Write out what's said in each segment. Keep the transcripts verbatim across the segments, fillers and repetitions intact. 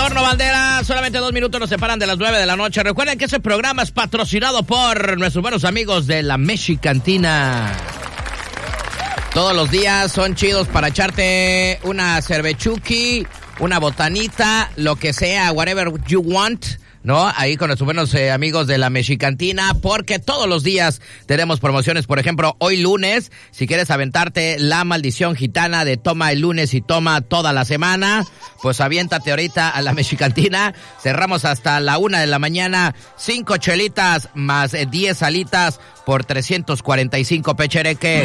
Torno Bandera, solamente dos minutos nos separan de las nueve de la noche. Recuerden que este programa es patrocinado por nuestros buenos amigos de la Mexicantina. Todos los días son chidos para echarte una cervechuki, una botanita, lo que sea, whatever you want, ¿no? Ahí con nuestros buenos eh, amigos de la Mexicantina, porque todos los días tenemos promociones. Por ejemplo, hoy lunes, si quieres aventarte la maldición gitana de toma el lunes y toma toda la semana, pues aviéntate ahorita a la Mexicantina. Cerramos hasta la una de la mañana, cinco chelitas más eh, diez alitas por trescientos cuarenta y cinco pechereques.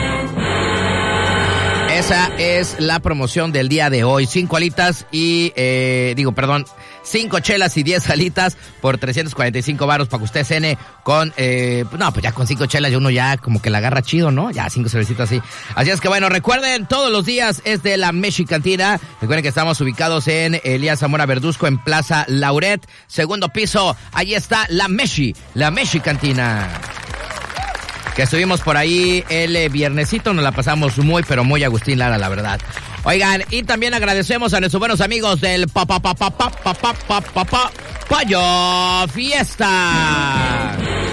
Esa es la promoción del día de hoy. Cinco alitas y, eh, digo, perdón, cinco chelas y diez alitas por trescientos cuarenta y cinco varos para que usted cene con, eh, no, pues ya con cinco chelas y uno ya como que la agarra chido, ¿no? Ya cinco cervecitas así. Así es que bueno, recuerden, todos los días es de la Mexicantina. Recuerden que estamos ubicados en Elías Zamora Verduzco, en Plaza Lauret, segundo piso. Ahí está la Meshi, la Mexicantina. Que estuvimos por ahí el eh, viernesito, nos la pasamos muy, pero muy Agustín Lara, la verdad. Oigan, y también agradecemos a nuestros buenos amigos del pa pa pa pa pa pa pa pa pa pa Pollo Fiesta.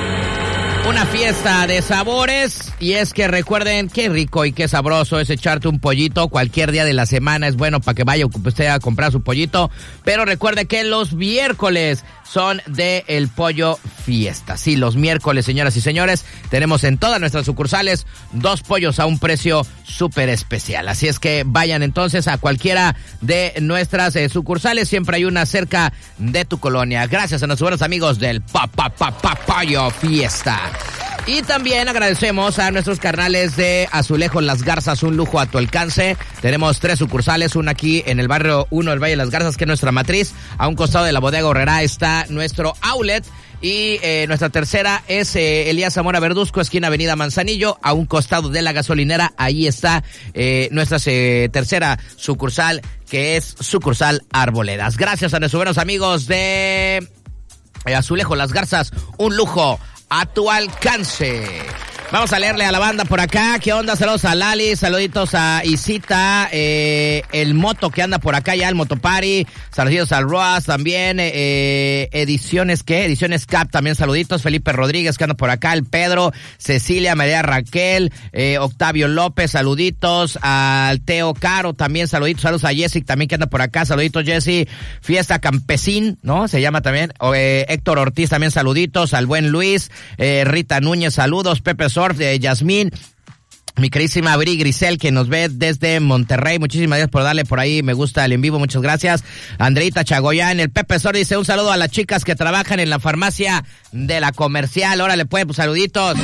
Una fiesta de sabores, y es que recuerden qué rico y qué sabroso es echarte un pollito. Cualquier día de la semana es bueno para que vaya usted a comprar su pollito, pero recuerde que los miércoles son de el Pollo Fiesta. Sí, los miércoles, señoras y señores, tenemos en todas nuestras sucursales dos pollos a un precio súper especial. Así es que vayan entonces a cualquiera de nuestras eh, sucursales. Siempre hay una cerca de tu colonia. Gracias a nuestros buenos amigos del pa, pa, pa, pa, Pollo Fiesta. Y también agradecemos a nuestros carnales de Azulejos Las Garzas, un lujo a tu alcance. Tenemos tres sucursales, una aquí en el barrio uno del Valle de las Garzas, que es nuestra matriz. A un costado de la Bodega Horrera está nuestro outlet. Y eh, nuestra tercera es eh, Elías Zamora Verduzco, esquina Avenida Manzanillo, a un costado de la gasolinera. Ahí está eh, nuestra eh, tercera sucursal, que es sucursal Arboledas. Gracias a nuestros buenos amigos de eh, Azulejos Las Garzas, un lujo a tu alcance. Vamos a leerle a la banda por acá. ¿Qué onda? Saludos a Lali, saluditos a Isita, eh, el Moto que anda por acá ya, el Motopari. Saluditos al Roas también, eh, Ediciones, ¿qué? Ediciones Cap también, saluditos. Felipe Rodríguez que anda por acá, el Pedro, Cecilia, María Raquel, eh, Octavio López, saluditos. Al Teo Caro también, saluditos. Saludos a Jessy también que anda por acá, saluditos Jessy. Fiesta Campesín, ¿no? Se llama también. O, eh, Héctor Ortiz también, saluditos. Al buen Luis, eh, Rita Núñez, saludos. Pepe Surf, de Yasmín, mi queridísima Bri Grisel, que nos ve desde Monterrey. Muchísimas gracias por darle por ahí me gusta al en vivo, muchas gracias. Andreita Chagoyán, el Pepe Sor dice un saludo a las chicas que trabajan en la farmacia de la Comercial. Órale pues, pues saluditos.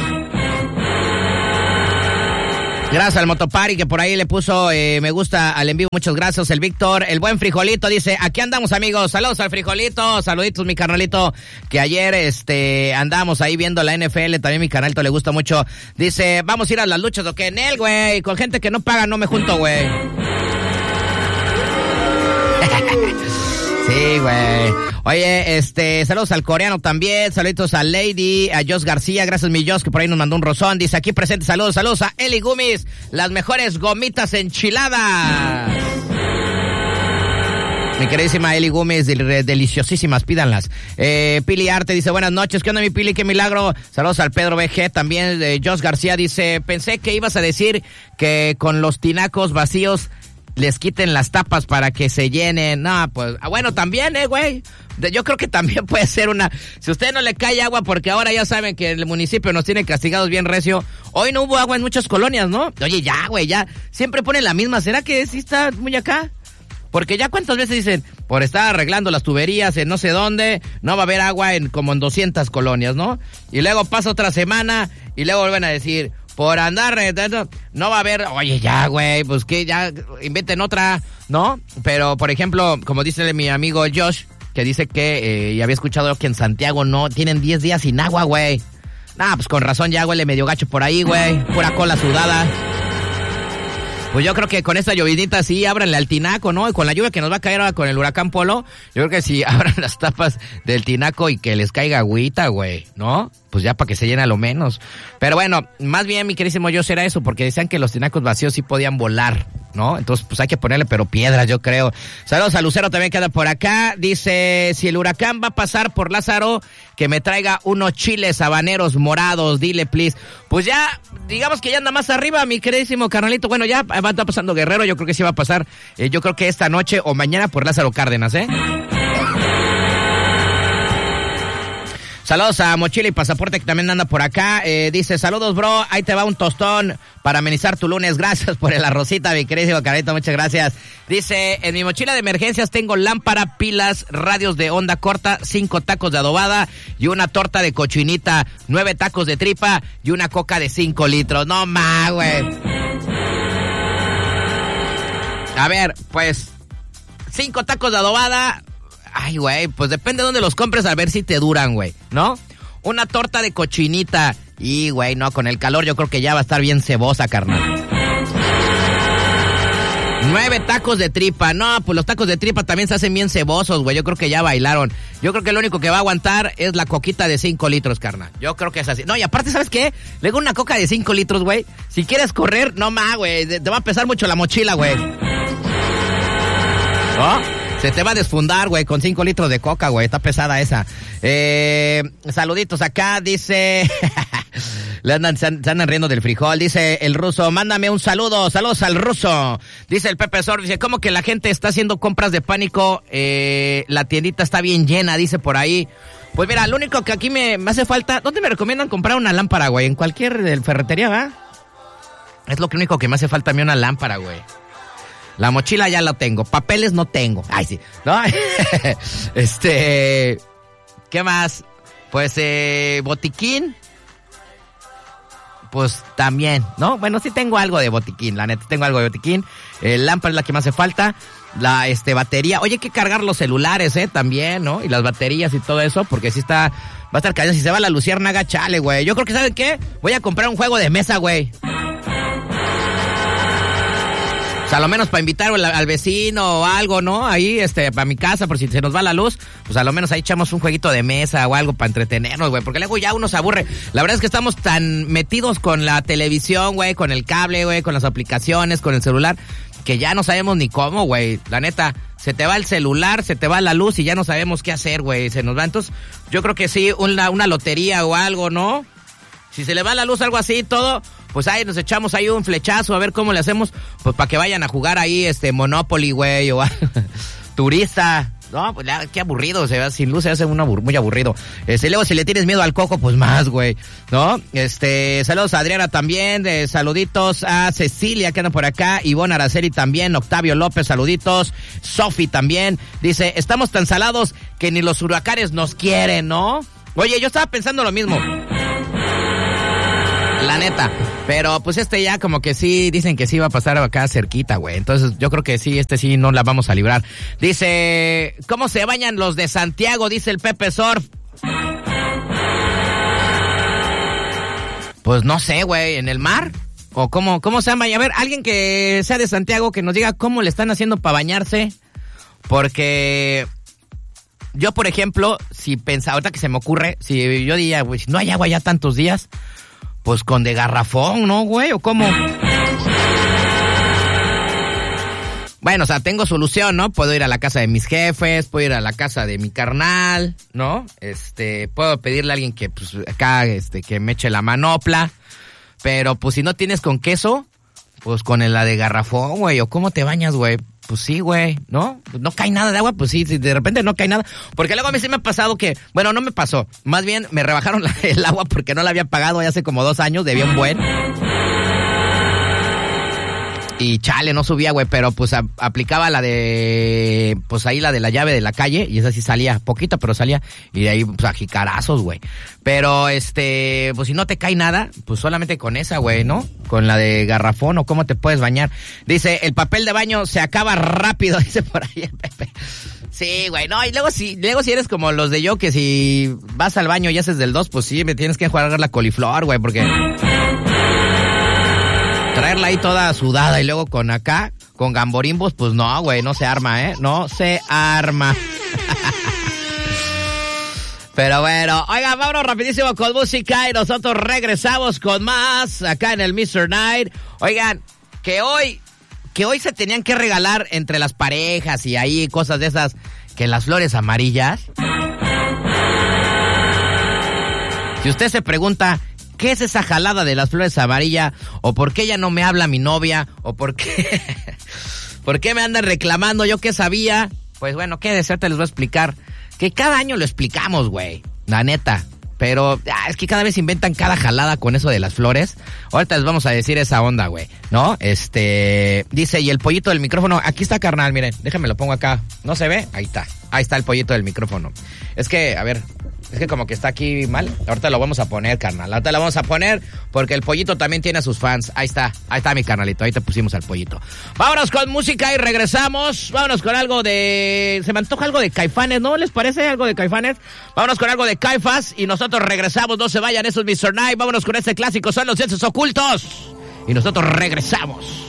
Gracias al Motopari que por ahí le puso eh, me gusta al en vivo, muchas gracias. El Víctor, el buen Frijolito dice, aquí andamos amigos, saludos al Frijolito, saluditos mi carnalito, que ayer este andamos ahí viendo la N F L, también mi carnalito le gusta mucho. Dice, vamos a ir a las luchas, ¿o qué? Nel, güey, con gente que no paga no me junto, güey. Sí, güey. Oye, este, saludos al coreano también, saluditos a Lady, a Jos García, gracias mi Jos, que por ahí nos mandó un rozón, dice aquí presente, saludos, saludos a Eli Gumis, las mejores gomitas enchiladas. Mi queridísima Eli Gómez, del, deliciosísimas, pídanlas. Eh, Pili Arte dice, buenas noches, ¿qué onda mi Pili? Qué milagro. Saludos al Pedro B G, también de Jos García dice, pensé que ibas a decir que con los tinacos vacíos les quiten las tapas para que se llenen. No, pues, bueno, también, eh, güey. Yo creo que también puede ser una... Si a usted no le cae agua, porque ahora ya saben que el municipio nos tiene castigados bien recio. Hoy no hubo agua en muchas colonias, ¿no? Oye, ya, güey, ya. Siempre ponen la misma. ¿Será que sí está muy acá? Porque ya cuántas veces dicen, por estar arreglando las tuberías en no sé dónde, no va a haber agua en como en doscientas colonias, ¿no? Y luego pasa otra semana y luego vuelven a decir... Por andar, no va a haber, oye, ya, güey, pues que ya inventen otra, ¿no? Pero, por ejemplo, como dice mi amigo Josh, que dice que, eh, y había escuchado que en Santiago no, tienen diez días sin agua, güey. Nah, pues con razón ya huele medio gacho por ahí, güey, pura cola sudada. Pues yo creo que con esta llovidita sí, ábranle al tinaco, ¿no? Y con la lluvia que nos va a caer ahora con el huracán Polo, yo creo que sí abran las tapas del tinaco y que les caiga agüita, güey, ¿no? pues ya para que se llene a lo menos. Pero bueno, más bien, mi querísimo yo, será eso, porque decían que los tinacos vacíos sí podían volar, ¿no? Entonces, pues hay que ponerle, pero piedras, yo creo. Saludos a Lucero, también queda por acá. Dice, si el huracán va a pasar por Lázaro, que me traiga unos chiles habaneros morados, dile, please. Pues ya, digamos que ya anda más arriba, mi queridísimo carnalito. Bueno, ya va a estar pasando Guerrero, yo creo que sí va a pasar, eh, yo creo que esta noche o mañana por Lázaro Cárdenas, ¿eh? Saludos a Mochila y Pasaporte, que también anda por acá. Eh, dice, saludos, bro, ahí te va un tostón para amenizar tu lunes. Gracias por el arrocita, mi querido carnalito, muchas gracias. Dice, en mi mochila de emergencias tengo lámpara, pilas, radios de onda corta, cinco tacos de adobada y una torta de cochinita, nueve tacos de tripa y una coca de cinco litros. No más, güey. A ver, pues, cinco tacos de adobada. Ay, güey, pues depende de dónde los compres, a ver si te duran, güey, ¿no? Una torta de cochinita. Y, güey, no, con el calor yo creo que ya va a estar bien cebosa, carnal. Nueve tacos de tripa. No, pues los tacos de tripa también se hacen bien cebosos, güey. Yo creo que ya bailaron. Yo creo que lo único que va a aguantar es la coquita de cinco litros, carnal. Yo creo que es así. No, y aparte, ¿sabes qué? Luego una coca de cinco litros, güey. Si quieres correr, no más, güey. Te va a pesar mucho la mochila, güey. ¿No? Se te va a desfundar, güey, con cinco litros de coca, güey. Está pesada esa. Eh, saluditos acá, dice... Le andan, se, se andan riendo del frijol. Dice el ruso, mándame un saludo. Saludos al ruso. Dice el Pepe Sor, dice, ¿cómo que la gente está haciendo compras de pánico? Eh, la tiendita está bien llena, dice por ahí. Pues mira, lo único que aquí me, me hace falta... ¿Dónde me recomiendan comprar una lámpara, güey? En cualquier ferretería, ¿va? Es lo único que me hace falta a mí, una lámpara, güey. La mochila ya la tengo, papeles no tengo. Ay, sí, ¿no? este, ¿qué más? Pues, eh, botiquín. Pues también, ¿no? Bueno, sí tengo algo de botiquín, la neta, tengo algo de botiquín. El lámpara es la que me hace falta. La, este, batería. Oye, hay que cargar los celulares, ¿eh? También, ¿no? Y las baterías y todo eso, porque sí está, va a estar cayendo. Si se va la luciérnaga, chale, güey. Yo creo que, ¿saben qué? Voy a comprar un juego de mesa, güey. O sea, a lo menos para invitar al, al vecino o algo, ¿no? Ahí, este, para mi casa, por si se nos va la luz, pues a lo menos ahí echamos un jueguito de mesa o algo para entretenernos, güey, porque luego ya uno se aburre. La verdad es que estamos tan metidos con la televisión, güey, con el cable, güey, con las aplicaciones, con el celular, que ya no sabemos ni cómo, güey. La neta, se te va el celular, se te va la luz y ya no sabemos qué hacer, güey. Se nos va. Entonces, yo creo que sí, una, una lotería o algo, ¿no? Si se le va la luz, algo así, todo, pues ahí nos echamos ahí un flechazo a ver cómo le hacemos, pues para que vayan a jugar ahí, este, Monopoly, güey, o Turista. No, pues ya, qué aburrido, se ve, sin luz se hace un abur- muy aburrido. Este, luego si le tienes miedo al coco, pues más, güey, ¿no? Este, saludos a Adriana también, de saluditos a Cecilia que anda por acá, Ivonne Araceli también, Octavio López, saluditos, Sofi también, dice, estamos tan salados que ni los huracanes nos quieren, ¿no? Oye, yo estaba pensando lo mismo. La neta, pero pues este ya como que sí, dicen que sí va a pasar acá cerquita, güey. Entonces yo creo que sí, este sí no la vamos a librar. Dice, ¿cómo se bañan los de Santiago? Dice el Pepe Surf. Pues no sé, güey, ¿en el mar? ¿O cómo, cómo se bañan? A ver, alguien que sea de Santiago que nos diga cómo le están haciendo para bañarse. Porque... yo, por ejemplo, si pensaba, ahorita que se me ocurre, si yo diría, güey, si no hay agua ya tantos días... pues con de garrafón, ¿no, güey? ¿O cómo? Bueno, o sea, tengo solución, ¿no? Puedo ir a la casa de mis jefes, puedo ir a la casa de mi carnal, ¿no? Este, puedo pedirle a alguien que, pues, acá, este, que me eche la manopla. Pero, pues, si no tienes con queso, pues con la de garrafón, güey. ¿O cómo te bañas, güey? Pues sí, güey, ¿no? No cae nada de agua, pues sí, de repente no cae nada. Porque luego a mí sí me ha pasado que, bueno, no me pasó. Más bien me rebajaron la, el agua porque no la había pagado ya hace como dos años, debía un buen. Y chale, no subía, güey, pero pues a, aplicaba la de, pues ahí la de la llave de la calle, y esa sí salía, poquito, pero salía, y de ahí, pues a jicarazos, güey. Pero, este, pues si no te cae nada, pues solamente con esa, güey, ¿no? Con la de garrafón, o cómo te puedes bañar. Dice, el papel de baño se acaba rápido, dice por ahí el Pepe. Sí, güey, no, y luego si, luego si eres como los de yo, que si vas al baño y haces del dos, pues sí, me tienes que jugar la coliflor, güey, porque... traerla ahí toda sudada y luego con acá, con gamborimbos, pues no, güey, no se arma, ¿eh? No se arma. Pero bueno, oigan, vámonos rapidísimo con música y nosotros regresamos con más acá en el mister Night. Oigan, que hoy, que hoy se tenían que regalar entre las parejas y ahí cosas de esas, que las flores amarillas. Si usted se pregunta, ¿qué es esa jalada de las flores amarillas? ¿O por qué ya no me habla mi novia? ¿O por qué, por qué me andan reclamando? ¿Yo qué sabía? Pues bueno, qué deseo te les voy a explicar. Que cada año lo explicamos, güey. La neta. Pero ah, es que cada vez inventan cada jalada con eso de las flores. Ahorita les vamos a decir esa onda, güey. ¿No? Este... Dice, y el pollito del micrófono. Aquí está, carnal, miren. Déjame lo pongo acá. ¿No se ve? Ahí está. Ahí está el pollito del micrófono. Es que, a ver... Es que como que está aquí mal. Ahorita lo vamos a poner, carnal. Ahorita lo vamos a poner porque el pollito también tiene a sus fans. Ahí está. Ahí está mi carnalito. Ahí te pusimos al pollito. Vámonos con música y regresamos. Vámonos con algo de... Se me antoja algo de Caifanes, ¿no? ¿Les parece algo de Caifanes? Vámonos con algo de Caifás y nosotros regresamos. No se vayan, eso es mister Night. Vámonos con este clásico. Son los dientes ocultos. Y nosotros regresamos.